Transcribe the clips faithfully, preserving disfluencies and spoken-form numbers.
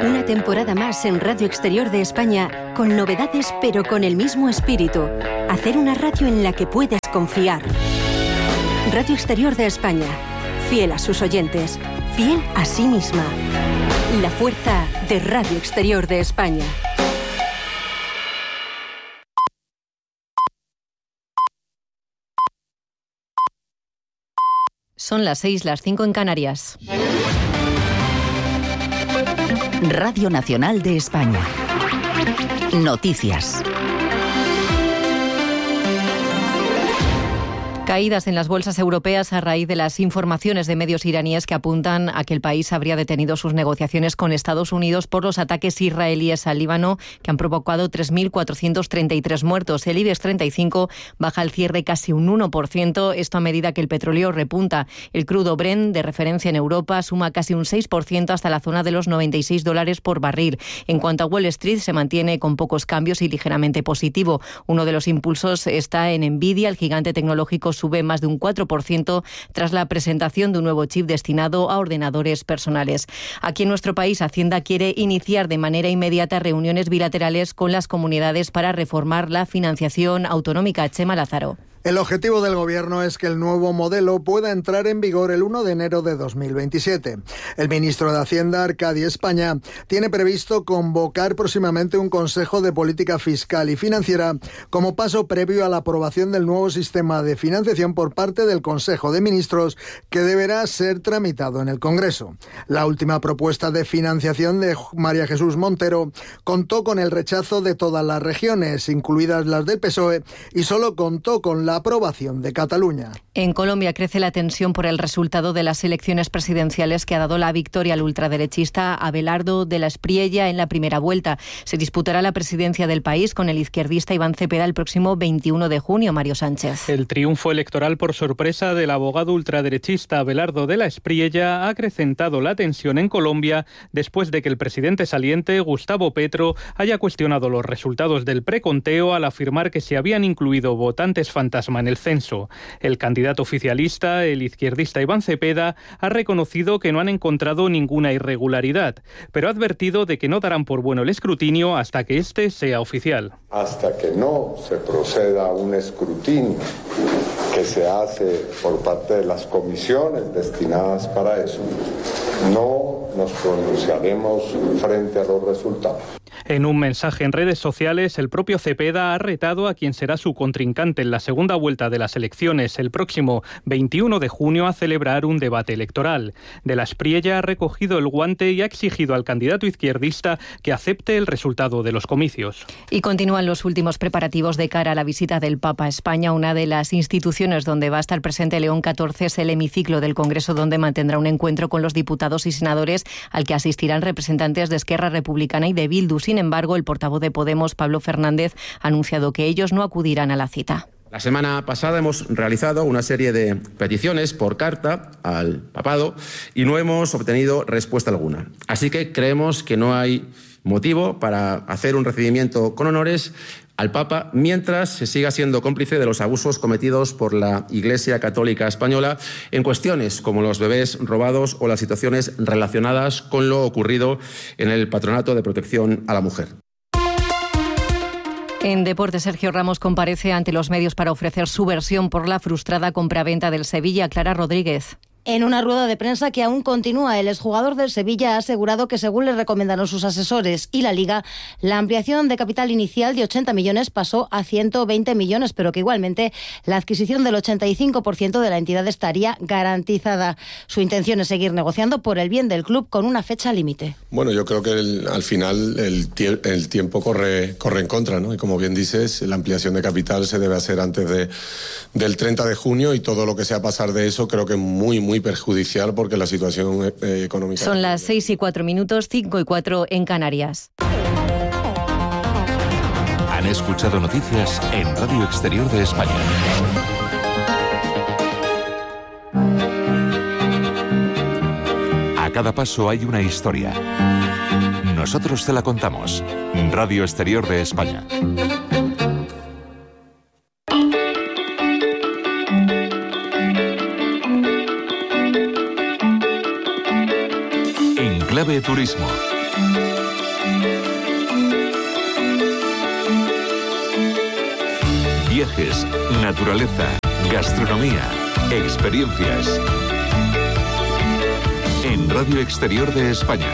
Una temporada más en Radio Exterior de España, con novedades pero con el mismo espíritu. Hacer una radio en la que puedes confiar. Radio Exterior de España, fiel a sus oyentes, fiel a sí misma. La fuerza de Radio Exterior de España. Son las seis, las cinco en Canarias. Radio Nacional de España. Noticias. Caídas en las bolsas europeas a raíz de las informaciones de medios iraníes que apuntan a que el país habría detenido sus negociaciones con Estados Unidos por los ataques israelíes al Líbano, que han provocado tres mil cuatrocientos treinta y tres muertos. El IBEX treinta y cinco baja al cierre casi un uno por ciento, esto a medida que el petróleo repunta. El crudo Brent, de referencia en Europa, suma casi un seis por ciento hasta la zona de los noventa y seis dólares por barril. En cuanto a Wall Street, se mantiene con pocos cambios y ligeramente positivo. Uno de los impulsos está en Nvidia. El gigante tecnológico sube más de un cuatro por ciento tras la presentación de un nuevo chip destinado a ordenadores personales. Aquí en nuestro país, Hacienda quiere iniciar de manera inmediata reuniones bilaterales con las comunidades para reformar la financiación autonómica. Chema Lázaro. El objetivo del Gobierno es que el nuevo modelo pueda entrar en vigor el uno de enero de dos mil veintisiete. El ministro de Hacienda, Arcadi España, tiene previsto convocar próximamente un Consejo de Política Fiscal y Financiera como paso previo a la aprobación del nuevo sistema de financiación por parte del Consejo de Ministros, que deberá ser tramitado en el Congreso. La última propuesta de financiación de María Jesús Montero contó con el rechazo de todas las regiones, incluidas las del P S O E, y solo contó con la aprobación de Cataluña. En Colombia crece la tensión por el resultado de las elecciones presidenciales que ha dado la victoria al ultraderechista Abelardo de la Espriella en la primera vuelta. Se disputará la presidencia del país con el izquierdista Iván Cepeda el próximo veintiuno de junio. Mario Sánchez. El triunfo electoral por sorpresa del abogado ultraderechista Abelardo de la Espriella ha acrecentado la tensión en Colombia después de que el presidente saliente, Gustavo Petro, haya cuestionado los resultados del preconteo al afirmar que se habían incluido votantes fantasmas en el censo. El candidato oficialista, el izquierdista Iván Cepeda, ha reconocido que no han encontrado ninguna irregularidad, pero ha advertido de que no darán por bueno el escrutinio hasta que este sea oficial. Hasta que no se proceda a un escrutinio que se hace por parte de las comisiones destinadas para eso, no nos pronunciaremos frente a los resultados. En un mensaje en redes sociales, el propio Cepeda ha retado a quien será su contrincante en la segunda vuelta de las elecciones el próximo veintiuno de junio a celebrar un debate electoral. De la Espriella ha recogido el guante y ha exigido al candidato izquierdista que acepte el resultado de los comicios. Y continúan los últimos preparativos de cara a la visita del Papa a España. Una de las instituciones donde va a estar presente León catorce es el hemiciclo del Congreso, donde mantendrá un encuentro con los diputados y senadores al que asistirán representantes de Esquerra Republicana y de Bildu. Sin embargo, el portavoz de Podemos, Pablo Fernández, ha anunciado que ellos no acudirán a la cita. La semana pasada hemos realizado una serie de peticiones por carta al papado y no hemos obtenido respuesta alguna. Así que creemos que no hay motivo para hacer un recibimiento con honores al Papa mientras se siga siendo cómplice de los abusos cometidos por la Iglesia Católica Española en cuestiones como los bebés robados o las situaciones relacionadas con lo ocurrido en el Patronato de Protección a la Mujer. En deporte, Sergio Ramos comparece ante los medios para ofrecer su versión por la frustrada compraventa del Sevilla. Clara Rodríguez. En una rueda de prensa que aún continúa, el exjugador del Sevilla ha asegurado que, según le recomendaron sus asesores y la Liga, la ampliación de capital inicial de ochenta millones pasó a ciento veinte millones, pero que igualmente la adquisición del ochenta y cinco por ciento de la entidad estaría garantizada. Su intención es seguir negociando por el bien del club con una fecha límite. Bueno, yo creo que el, al final el, tie- el tiempo corre, corre en contra, ¿no? Y como bien dices, la ampliación de capital se debe hacer antes de, del treinta de junio y todo lo que sea pasar de eso creo que muy, muy perjudicial porque la situación eh, económica... Son las seis y cuatro minutos, cinco y cuatro en Canarias. Han escuchado noticias en Radio Exterior de España. A cada paso hay una historia. Nosotros te la contamos. Radio Exterior de España. En Clave Turismo, Viajes, naturaleza, gastronomía, experiencias. En Radio Exterior de España.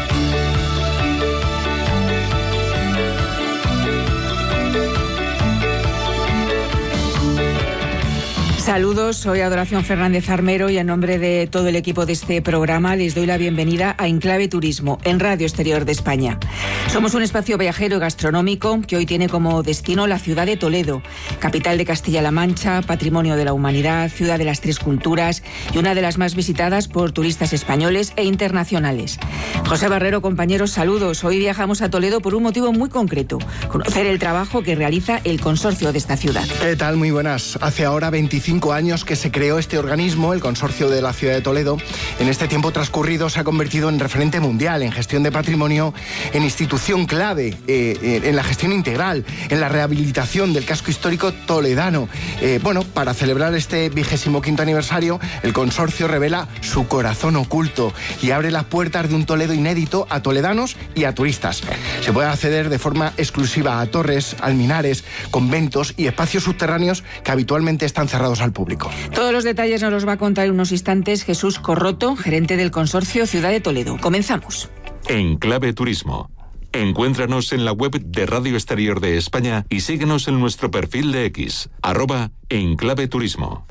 Saludos, soy Adoración Fernández Armero y en nombre de todo el equipo de este programa les doy la bienvenida a Enclave Turismo en Radio Exterior de España. Somos un espacio viajero y gastronómico que hoy tiene como destino la ciudad de Toledo, capital de Castilla-La Mancha, patrimonio de la humanidad, ciudad de las tres culturas y una de las más visitadas por turistas españoles e internacionales. José Barrero, compañeros, saludos. Hoy viajamos a Toledo por un motivo muy concreto, conocer el trabajo que realiza el consorcio de esta ciudad. ¿Qué tal? Muy buenas. Hace ahora veinticinco años que se creó este organismo, el Consorcio de la Ciudad de Toledo. En este tiempo transcurrido se ha convertido en referente mundial en gestión de patrimonio, en institución clave, eh, en la gestión integral, en la rehabilitación del casco histórico toledano. Eh, bueno, para celebrar este vigésimo quinto aniversario, el consorcio revela su corazón oculto y abre las puertas de un Toledo inédito a toledanos y a turistas. Se puede acceder de forma exclusiva a torres, alminares, conventos y espacios subterráneos que habitualmente están cerrados al público. Todos los detalles nos los va a contar en unos instantes Jesús Corroto, gerente del consorcio Ciudad de Toledo. Comenzamos. Enclave Turismo. Encuéntranos en la web de Radio Exterior de España y síguenos en nuestro perfil de X, arroba Enclave Turismo.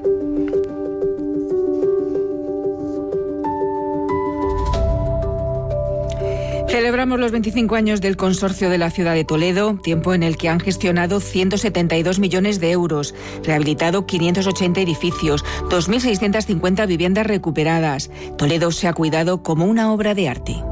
Celebramos los veinticinco años del Consorcio de la Ciudad de Toledo, tiempo en el que han gestionado ciento setenta y dos millones de euros, rehabilitado quinientos ochenta edificios, dos mil seiscientas cincuenta viviendas recuperadas. Toledo se ha cuidado como una obra de arte.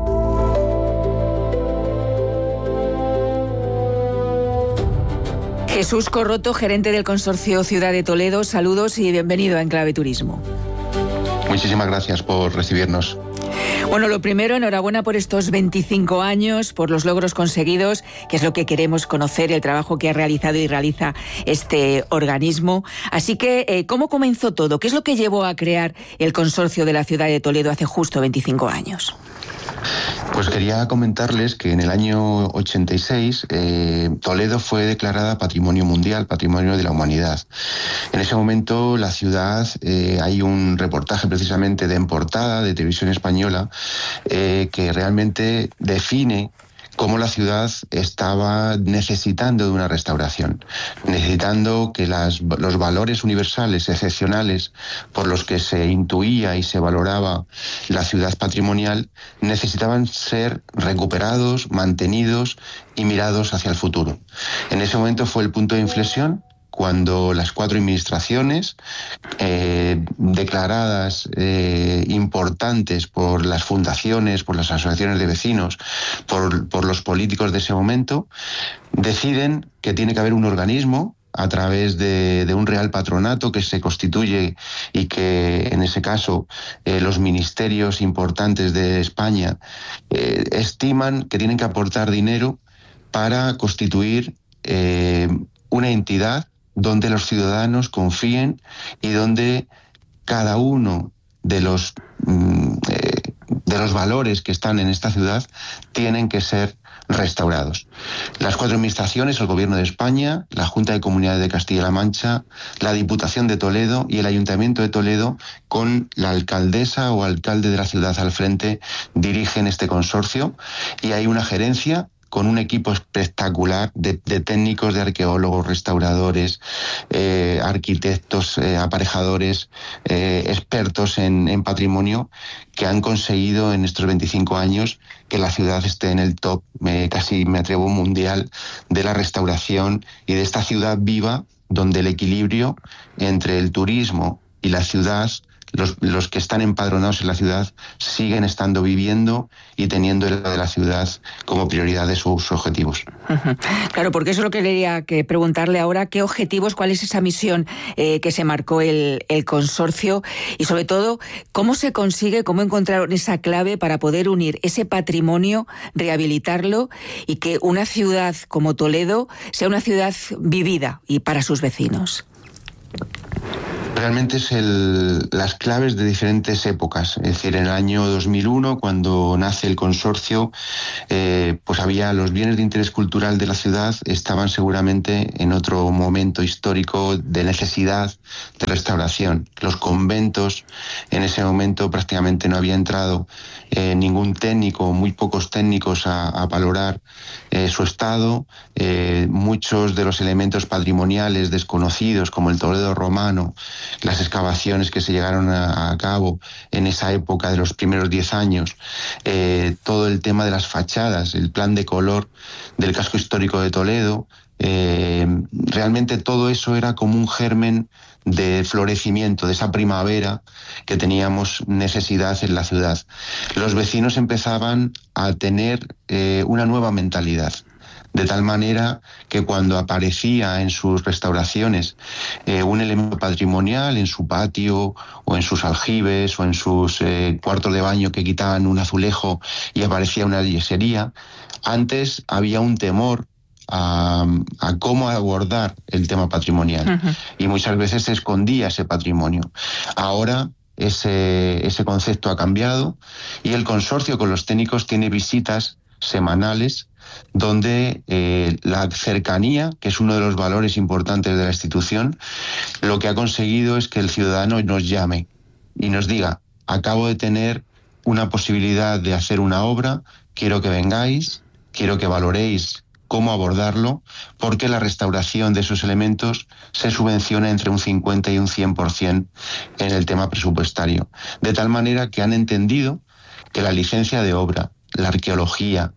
Jesús Corroto, gerente del Consorcio Ciudad de Toledo, saludos y bienvenido a Enclave Turismo. Muchísimas gracias por recibirnos. Bueno, lo primero, enhorabuena por estos veinticinco años, por los logros conseguidos, que es lo que queremos conocer, el trabajo que ha realizado y realiza este organismo. Así que, eh, ¿cómo comenzó todo? ¿Qué es lo que llevó a crear el Consorcio de la Ciudad de Toledo hace justo veinticinco años? Pues quería comentarles que en el año ochenta y seis eh, Toledo fue declarada Patrimonio Mundial, Patrimonio de la Humanidad. En ese momento la ciudad, eh, hay un reportaje precisamente de En Portada, de Televisión Española, eh, que realmente define cómo la ciudad estaba necesitando de una restauración, necesitando que las, los valores universales, excepcionales, por los que se intuía y se valoraba la ciudad patrimonial, necesitaban ser recuperados, mantenidos y mirados hacia el futuro. En ese momento fue el punto de inflexión, cuando las cuatro administraciones eh, declaradas eh, importantes por las fundaciones, por las asociaciones de vecinos, por, por los políticos de ese momento, deciden que tiene que haber un organismo a través de, de un real patronato que se constituye y que en ese caso eh, los ministerios importantes de España eh, estiman que tienen que aportar dinero para constituir eh, una entidad donde los ciudadanos confíen y donde cada uno de los eh, de los valores que están en esta ciudad tienen que ser restaurados. Las cuatro administraciones, el Gobierno de España, la Junta de Comunidades de Castilla-La Mancha, la Diputación de Toledo y el Ayuntamiento de Toledo, con la alcaldesa o alcalde de la ciudad al frente, dirigen este consorcio y hay una gerencia con un equipo espectacular de, de técnicos, de arqueólogos, restauradores, eh, arquitectos, eh, aparejadores, eh, expertos en, en patrimonio, que han conseguido en estos veinticinco años que la ciudad esté en el top, eh, casi me atrevo, mundial, de la restauración y de esta ciudad viva, donde el equilibrio entre el turismo y la ciudad, Los, los que están empadronados en la ciudad siguen estando viviendo y teniendo el de la ciudad como prioridad de sus objetivos. Uh-huh. Claro, porque eso es lo que quería que preguntarle ahora, ¿qué objetivos, cuál es esa misión eh, que se marcó el, el consorcio? Y sobre todo, ¿cómo se consigue, cómo encontraron esa clave para poder unir ese patrimonio, rehabilitarlo y que una ciudad como Toledo sea una ciudad vivida y para sus vecinos? Realmente es el, las claves de diferentes épocas. Es decir, en el año dos mil uno, cuando nace el consorcio, eh, pues había los bienes de interés cultural de la ciudad, estaban seguramente en otro momento histórico de necesidad de restauración. Los conventos, en ese momento prácticamente no había entrado eh, ningún técnico, muy pocos técnicos a, a valorar eh, su estado. Eh, muchos de los elementos patrimoniales desconocidos, como el Toledo romano, las excavaciones que se llegaron a, a cabo en esa época de los primeros diez años, eh, todo el tema de las fachadas, el plan de color del casco histórico de Toledo, eh, realmente todo eso era como un germen de florecimiento, de esa primavera que teníamos necesidad en la ciudad. Los vecinos empezaban a tener eh, una nueva mentalidad, de tal manera que cuando aparecía en sus restauraciones eh, un elemento patrimonial en su patio o en sus aljibes o en sus eh, cuartos de baño que quitaban un azulejo y aparecía una yesería, antes había un temor A, a cómo abordar el tema patrimonial. Uh-huh. Y muchas veces se escondía ese patrimonio. Ahora ese, ese concepto ha cambiado y el consorcio con los técnicos tiene visitas semanales donde eh, la cercanía, que es uno de los valores importantes de la institución, lo que ha conseguido es que el ciudadano nos llame y nos diga: acabo de tener una posibilidad de hacer una obra, quiero que vengáis, quiero que valoréis cómo abordarlo, porque la restauración de esos elementos se subvenciona entre un cincuenta y un cien por ciento en el tema presupuestario. De tal manera que han entendido que la licencia de obra, la arqueología,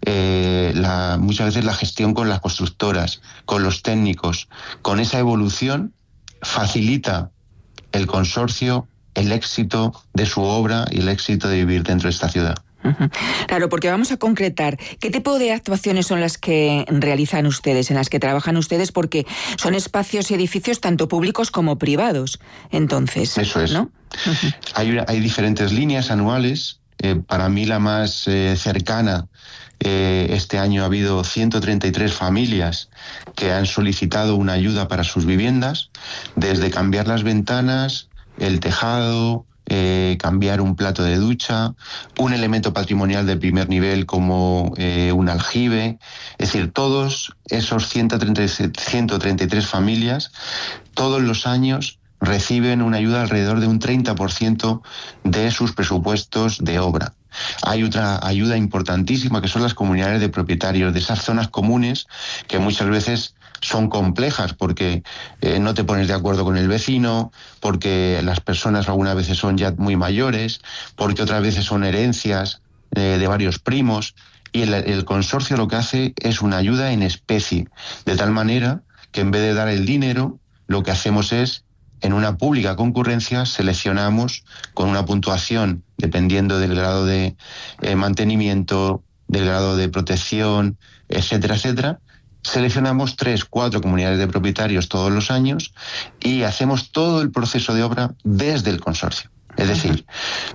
eh, la, muchas veces la gestión con las constructoras, con los técnicos, con esa evolución facilita el consorcio, el éxito de su obra y el éxito de vivir dentro de esta ciudad. Claro, porque vamos a concretar qué tipo de actuaciones son las que realizan ustedes, en las que trabajan ustedes, porque son espacios y edificios tanto públicos como privados. Entonces, eso es, ¿no? Uh-huh. Hay, hay diferentes líneas anuales. Eh, para mí la más eh, cercana, eh, este año ha habido ciento treinta y tres familias que han solicitado una ayuda para sus viviendas, desde cambiar las ventanas, el tejado, Eh, cambiar un plato de ducha, un elemento patrimonial de primer nivel como eh, un aljibe. Es decir, todos esos ciento treinta y tres familias todos los años reciben una ayuda alrededor de un treinta por ciento de sus presupuestos de obra. Hay otra ayuda importantísima que son las comunidades de propietarios, de esas zonas comunes que muchas veces son complejas porque eh, no te pones de acuerdo con el vecino, porque las personas algunas veces son ya muy mayores, porque otras veces son herencias eh, de varios primos, y el, el consorcio lo que hace es una ayuda en especie, de tal manera que en vez de dar el dinero, lo que hacemos es, en una pública concurrencia, seleccionamos con una puntuación dependiendo del grado de eh, mantenimiento, del grado de protección, etcétera, etcétera. Seleccionamos tres, cuatro comunidades de propietarios todos los años y hacemos todo el proceso de obra desde el consorcio. Es decir,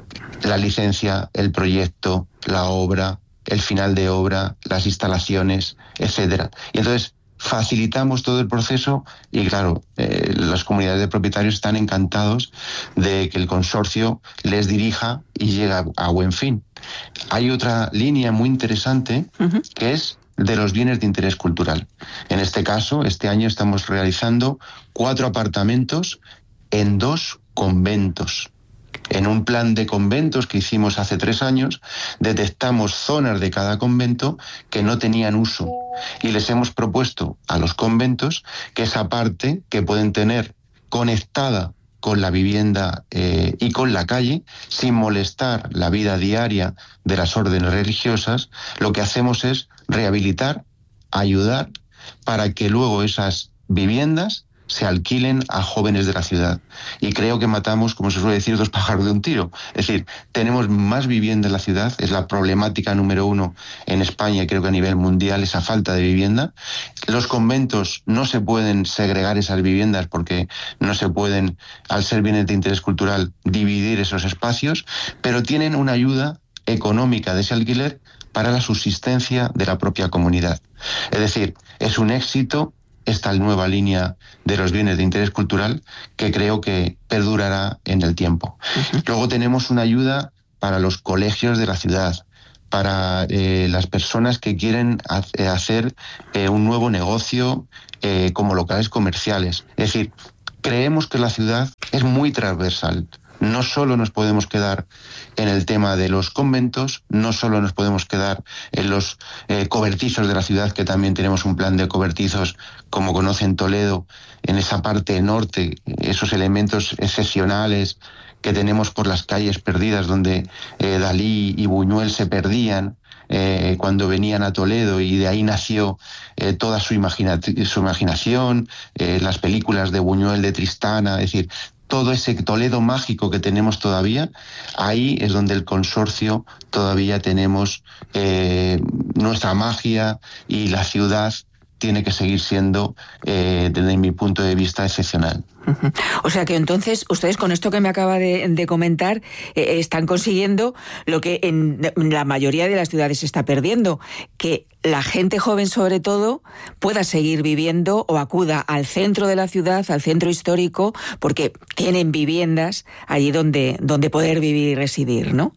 la licencia, el proyecto, la obra, el final de obra, las instalaciones, etcétera. Y entonces facilitamos todo el proceso y, claro, eh, las comunidades de propietarios están encantados de que el consorcio les dirija y llegue a, a buen fin. Hay otra línea muy interesante, uh-huh, que es de los bienes de interés cultural. En este caso, este año estamos realizando cuatro apartamentos en dos conventos. En un plan de conventos que hicimos hace tres años, detectamos zonas de cada convento que no tenían uso y les hemos propuesto a los conventos que esa parte que pueden tener conectada con la vivienda eh, y con la calle, sin molestar la vida diaria de las órdenes religiosas, lo que hacemos es rehabilitar, ayudar para que luego esas viviendas se alquilen a jóvenes de la ciudad. Y creo que matamos, como se suele decir, dos pájaros de un tiro. Es decir, tenemos más vivienda en la ciudad, es la problemática número uno en España y creo que a nivel mundial, esa falta de vivienda. Los conventos no se pueden segregar esas viviendas porque no se pueden, al ser bienes de interés cultural, dividir esos espacios, pero tienen una ayuda económica de ese alquiler para la subsistencia de la propia comunidad. Es decir, es un éxito esta nueva línea de los bienes de interés cultural que creo que perdurará en el tiempo. Uh-huh. Luego tenemos una ayuda para los colegios de la ciudad, para eh, las personas que quieren hacer eh, un nuevo negocio eh, como locales comerciales. Es decir, creemos que la ciudad es muy transversal. No solo nos podemos quedar en el tema de los conventos, no solo nos podemos quedar en los eh, cobertizos de la ciudad, que también tenemos un plan de cobertizos, como conocen Toledo, en esa parte norte, esos elementos excepcionales que tenemos por las calles perdidas, donde eh, Dalí y Buñuel se perdían eh, cuando venían a Toledo, y de ahí nació eh, toda su, imagina- su imaginación, eh, las películas de Buñuel, de Tristana, es decir, todo ese Toledo mágico que tenemos todavía. Ahí es donde el consorcio todavía tenemos eh, nuestra magia, y la ciudad tiene que seguir siendo, eh, desde mi punto de vista, excepcional. Uh-huh. O sea que entonces ustedes, con esto que me acaba de, de comentar, eh, están consiguiendo lo que en la mayoría de las ciudades se está perdiendo, que la gente joven sobre todo pueda seguir viviendo o acuda al centro de la ciudad, al centro histórico, porque tienen viviendas allí donde, donde poder vivir y residir, ¿no?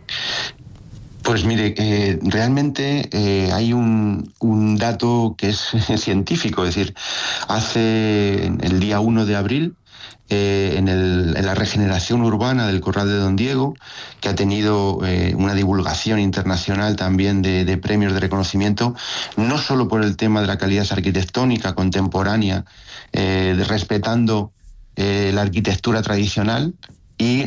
Pues mire, eh, realmente eh, hay un, un dato que es científico, es decir, hace el día uno de abril, eh, en, el, en la regeneración urbana del Corral de Don Diego, que ha tenido eh, una divulgación internacional también de, de premios de reconocimiento, no solo por el tema de la calidad arquitectónica contemporánea, eh, de, respetando eh, la arquitectura tradicional y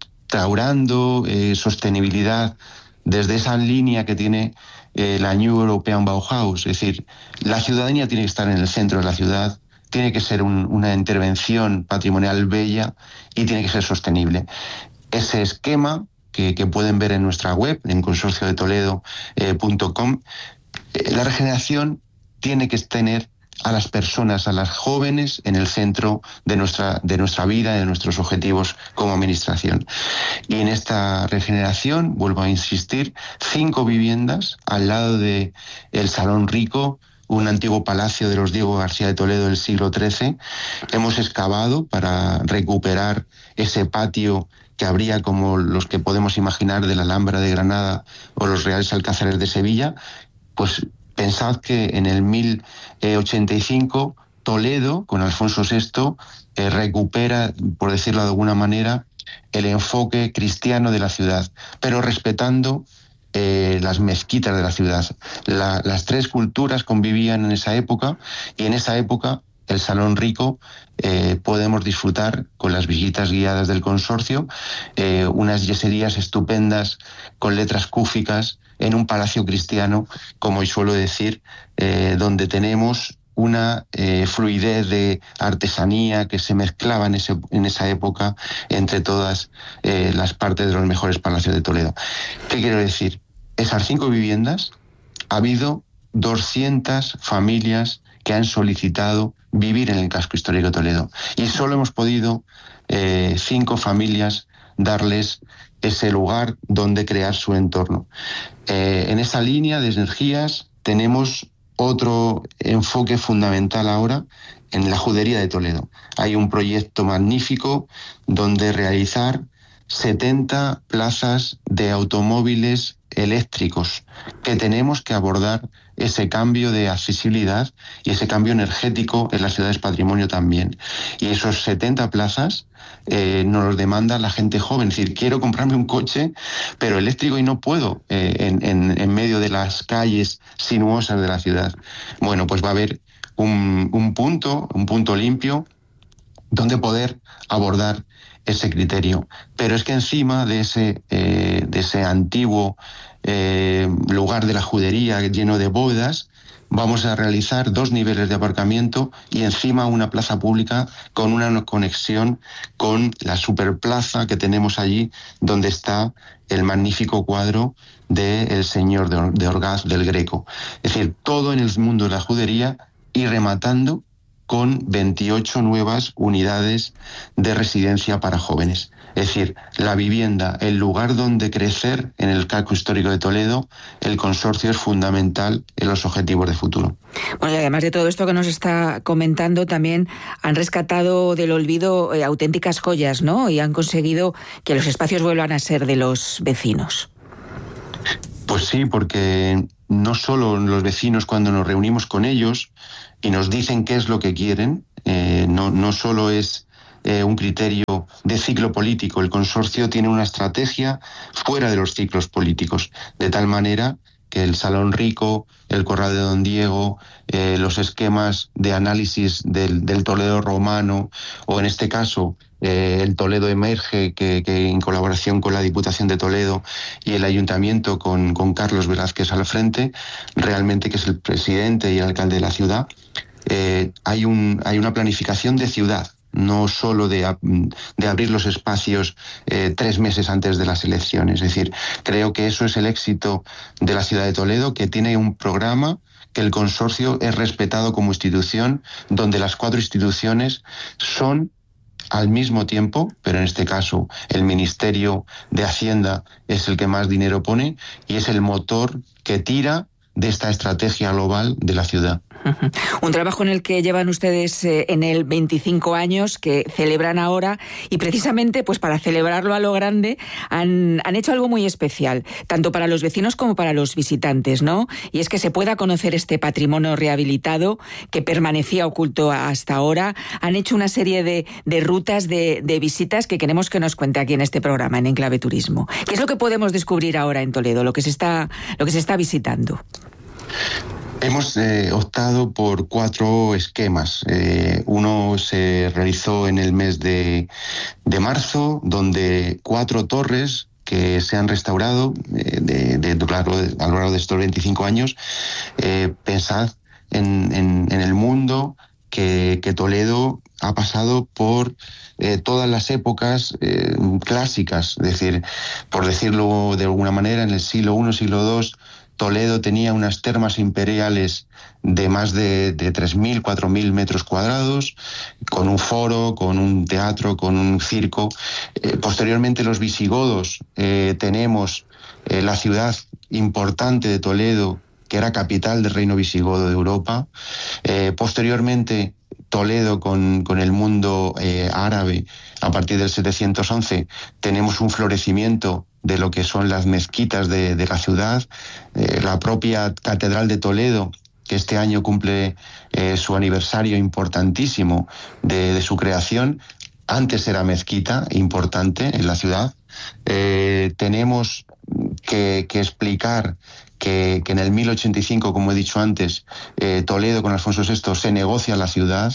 restaurando eh, sostenibilidad desde esa línea que tiene eh, la New European Bauhaus. Es decir, la ciudadanía tiene que estar en el centro de la ciudad, tiene que ser un, una intervención patrimonial bella y tiene que ser sostenible. Ese esquema que, que pueden ver en nuestra web, en consorcio de toledo punto com, eh, la regeneración tiene que tener a las personas, a las jóvenes, en el centro de nuestra, de nuestra vida, de nuestros objetivos como administración. Y en esta regeneración, vuelvo a insistir, cinco viviendas al lado de el Salón Rico, un antiguo palacio de los Diego García de Toledo del siglo trece. Hemos excavado para recuperar ese patio que habría, como los que podemos imaginar, de la Alhambra de Granada o los Reales Alcázares de Sevilla. Pues pensad que en el mil ochenta y cinco Toledo, con Alfonso sexto, eh, recupera, por decirlo de alguna manera, el enfoque cristiano de la ciudad, pero respetando eh, las mezquitas de la ciudad. La, las tres culturas convivían en esa época, y en esa época el Salón Rico eh, podemos disfrutar con las visitas guiadas del consorcio, eh, unas yeserías estupendas con letras cúficas en un palacio cristiano, como suelo decir, eh, donde tenemos una eh, fluidez de artesanía que se mezclaba en, ese, en esa época entre todas eh, las partes de los mejores palacios de Toledo. ¿Qué quiero decir? Esas cinco viviendas, ha habido doscientas familias que han solicitado vivir en el casco histórico de Toledo, y solo hemos podido eh, cinco familias darles ese lugar donde crear su entorno. Eh, en esa línea de energías tenemos otro enfoque fundamental ahora en la Judería de Toledo. Hay un proyecto magnífico donde realizar setenta plazas de automóviles eléctricos, que tenemos que abordar ese cambio de accesibilidad y ese cambio energético en las ciudades patrimonio también. Y esos setenta plazas eh, nos los demanda la gente joven. Es decir, quiero comprarme un coche, pero eléctrico, y no puedo eh, en, en, en medio de las calles sinuosas de la ciudad. Bueno, pues va a haber un, un punto, un punto limpio donde poder abordar ese criterio. Pero es que encima de ese, eh, de ese antiguo eh, lugar de la judería lleno de bóvedas, vamos a realizar dos niveles de aparcamiento y encima una plaza pública con una conexión con la superplaza que tenemos allí, donde está el magnífico cuadro del Señor de Orgaz del Greco. Es decir, todo en el mundo de la judería, y rematando con veintiocho nuevas unidades de residencia para jóvenes. Es decir, la vivienda, el lugar donde crecer en el casco histórico de Toledo, el consorcio es fundamental en los objetivos de futuro. Bueno, y además de todo esto que nos está comentando, también han rescatado del olvido eh, auténticas joyas, ¿no? Y han conseguido que los espacios vuelvan a ser de los vecinos. Pues sí, porque no solo los vecinos, cuando nos reunimos con ellos y nos dicen qué es lo que quieren, eh, no, no solo es Eh, un criterio de ciclo político. El consorcio tiene una estrategia fuera de los ciclos políticos, de tal manera que el Salón Rico, el Corral de Don Diego, eh, los esquemas de análisis del, del Toledo romano, o en este caso eh, el Toledo Emerge, que, que en colaboración con la Diputación de Toledo y el Ayuntamiento con, con Carlos Velázquez al frente, realmente, que es el presidente y el alcalde de la ciudad, eh, hay, un, hay una planificación de ciudad, no solo de, de abrir los espacios eh, tres meses antes de las elecciones. Es decir, creo que eso es el éxito de la ciudad de Toledo, que tiene un programa, que el consorcio es respetado como institución, donde las cuatro instituciones son al mismo tiempo, pero en este caso el Ministerio de Hacienda es el que más dinero pone y es el motor que tira de esta estrategia global de la ciudad. Uh-huh. Un trabajo en el que llevan ustedes eh, en el veinticinco años, que celebran ahora, y precisamente pues para celebrarlo a lo grande han, han hecho algo muy especial, tanto para los vecinos como para los visitantes, ¿no? Y es que se pueda conocer este patrimonio rehabilitado que permanecía oculto hasta ahora. Han hecho una serie de, de rutas de, de visitas que queremos que nos cuente aquí en este programa, en Enclave Turismo. ¿Qué es lo que podemos descubrir ahora en Toledo, lo que se está, lo que se está visitando? Hemos eh, optado por cuatro esquemas. Eh, uno se realizó en el mes de, de marzo, donde cuatro torres que se han restaurado eh, de, de, de, a lo largo de estos veinticinco años. Eh, pensad en, en, en el mundo que, que Toledo ha pasado por eh, todas las épocas eh, clásicas. Es decir, por decirlo de alguna manera, en el siglo primero, siglo segundo, Toledo tenía unas termas imperiales de más de, de tres mil, cuatro mil metros cuadrados, con un foro, con un teatro, con un circo. Eh, posteriormente, los visigodos, eh, tenemos eh, la ciudad importante de Toledo, que era capital del reino visigodo de Europa. Eh, posteriormente, Toledo con, con el mundo eh, árabe, a partir del setecientos once, tenemos un florecimiento de lo que son las mezquitas de, de la ciudad, eh, la propia Catedral de Toledo, que este año cumple eh, su aniversario importantísimo de, de su creación. Antes era mezquita importante en la ciudad. Eh, tenemos que, que explicar que, que en el mil ochenta y cinco, como he dicho antes, eh, Toledo con Alfonso sexto se negocia la ciudad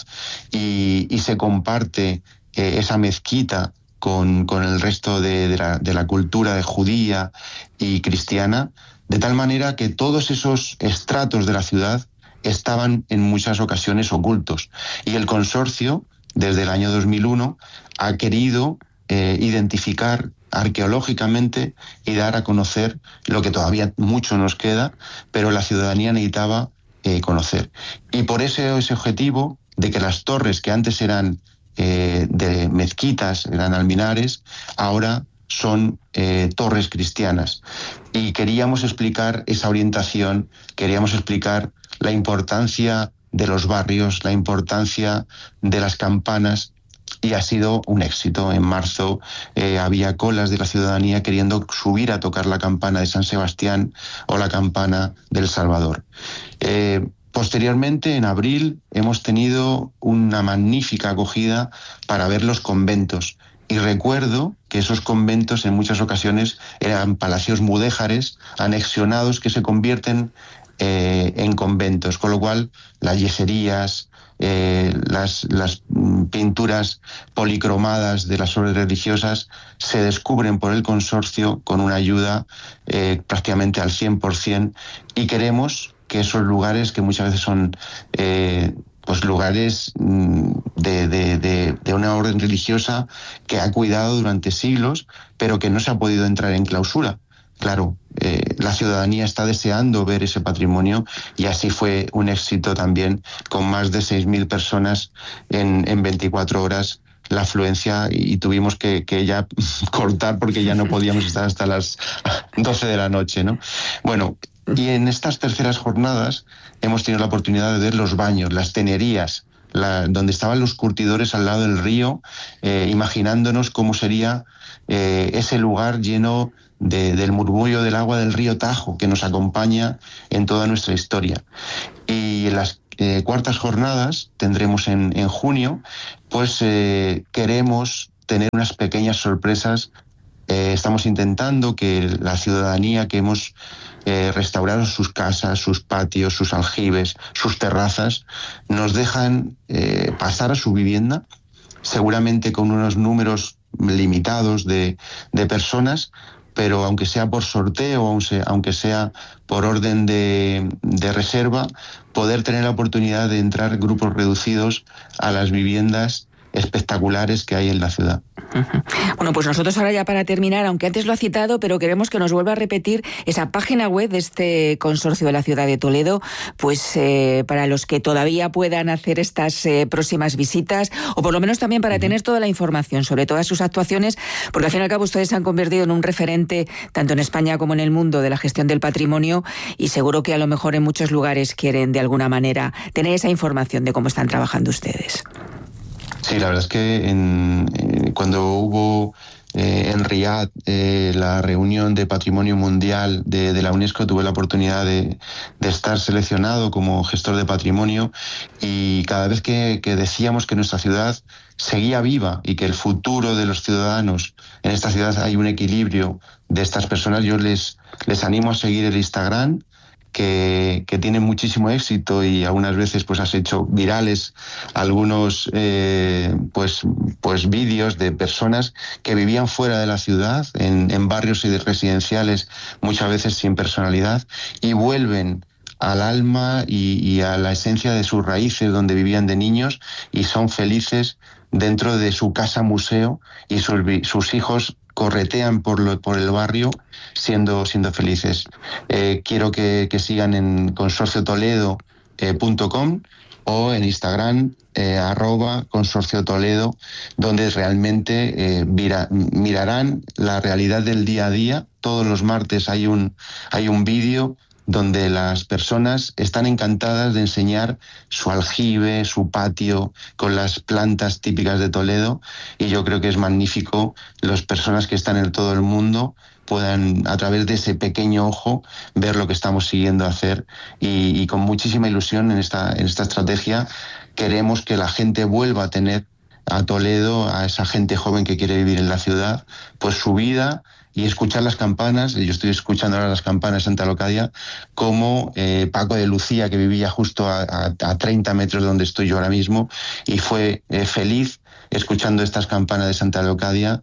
y, y se comparte eh, esa mezquita Con, con el resto de, de, la, de la cultura de judía y cristiana, de tal manera que todos esos estratos de la ciudad estaban en muchas ocasiones ocultos. Y el consorcio, desde el año dos mil uno, ha querido eh, identificar arqueológicamente y dar a conocer lo que todavía mucho nos queda, pero la ciudadanía necesitaba eh, conocer. Y por ese, ese objetivo de que las torres que antes eran Eh, de mezquitas, eran alminares, ahora son eh, torres cristianas. Y queríamos explicar esa orientación, queríamos explicar la importancia de los barrios, la importancia de las campanas, y ha sido un éxito. En marzo eh, había colas de la ciudadanía queriendo subir a tocar la campana de San Sebastián o la campana del Salvador. Eh, Posteriormente, en abril, hemos tenido una magnífica acogida para ver los conventos. Y recuerdo que esos conventos en muchas ocasiones eran palacios mudéjares, anexionados, que se convierten eh, en conventos. Con lo cual, las yeserías, eh, las, las pinturas policromadas de las obras religiosas se descubren por el consorcio con una ayuda eh, prácticamente al cien por ciento, y queremos que esos lugares, que muchas veces son eh, pues lugares de, de, de, de una orden religiosa que ha cuidado durante siglos, pero que no se ha podido entrar en clausura. claro, eh, la ciudadanía está deseando ver ese patrimonio, y así fue un éxito también, con más de seis mil personas en, en veinticuatro horas la afluencia, y tuvimos que, que ya cortar porque ya no podíamos estar hasta las doce de la noche, ¿no? Bueno, y en estas terceras jornadas hemos tenido la oportunidad de ver los baños, las tenerías, la, donde estaban los curtidores al lado del río, eh, imaginándonos cómo sería eh, ese lugar lleno de, del murmullo del agua del río Tajo, que nos acompaña en toda nuestra historia. Y en las eh, cuartas jornadas tendremos en, en junio, pues eh, queremos tener unas pequeñas sorpresas. Eh, estamos intentando que la ciudadanía que hemos eh, restaurado sus casas, sus patios, sus aljibes, sus terrazas, nos dejan eh, pasar a su vivienda, seguramente con unos números limitados de, de personas, pero aunque sea por sorteo, aunque sea por orden de, de reserva, poder tener la oportunidad de entrar grupos reducidos a las viviendas espectaculares que hay en la ciudad. Bueno, pues nosotros ahora, ya para terminar, aunque antes lo ha citado, pero queremos que nos vuelva a repetir esa página web de este consorcio de la ciudad de Toledo, pues eh, para los que todavía puedan hacer estas eh, próximas visitas, o por lo menos también para tener toda la información sobre todas sus actuaciones, porque al fin y al cabo ustedes se han convertido en un referente tanto en España como en el mundo de la gestión del patrimonio, y seguro que a lo mejor en muchos lugares quieren de alguna manera tener esa información de cómo están trabajando ustedes. Sí, la verdad es que en, eh, cuando hubo eh, en Riad eh, la reunión de Patrimonio Mundial de, de la UNESCO, tuve la oportunidad de, de estar seleccionado como gestor de patrimonio, y cada vez que, que decíamos que nuestra ciudad seguía viva y que el futuro de los ciudadanos en esta ciudad hay un equilibrio de estas personas, yo les, les animo a seguir el Instagram, Que, que tiene muchísimo éxito, y algunas veces pues has hecho virales algunos eh, pues pues vídeos de personas que vivían fuera de la ciudad, en, en barrios residenciales muchas veces sin personalidad, y vuelven al alma y, y a la esencia de sus raíces, donde vivían de niños, y son felices dentro de su casa museo, y sus, sus hijos corretean por, lo, por el barrio siendo, siendo felices. Eh, quiero que, que sigan en consorcio toledo punto com o en Instagram eh, arroba consorcio toledo, donde realmente eh, mira, mirarán la realidad del día a día. Todos los martes hay un, hay un vídeo donde las personas están encantadas de enseñar su aljibe, su patio, con las plantas típicas de Toledo, y yo creo que es magnífico las personas que están en todo el mundo puedan, a través de ese pequeño ojo, ver lo que estamos siguiendo hacer, y, y con muchísima ilusión en esta, en esta estrategia queremos que la gente vuelva a tener a Toledo, a esa gente joven que quiere vivir en la ciudad, pues su vida, y escuchar las campanas. Yo estoy escuchando ahora las campanas de Santa Leocadia, como eh, Paco de Lucía, que vivía justo a, a, a treinta metros de donde estoy yo ahora mismo, y fue eh, feliz escuchando estas campanas de Santa Leocadia,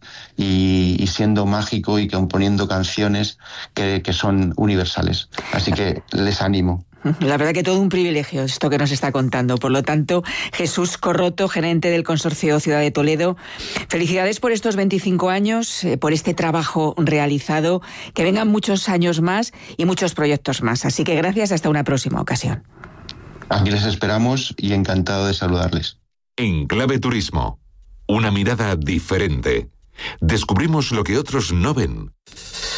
y, y siendo mágico y componiendo canciones que, que son universales. Así que les animo. La verdad que todo un privilegio esto que nos está contando. Por lo tanto, Jesús Corroto, gerente del Consorcio Ciudad de Toledo, felicidades por estos veinticinco años, eh, por este trabajo realizado, que vengan muchos años más y muchos proyectos más. Así que gracias, hasta una próxima ocasión. Aquí les esperamos y encantado de saludarles. En Clave Turismo, una mirada diferente. Descubrimos lo que otros no ven.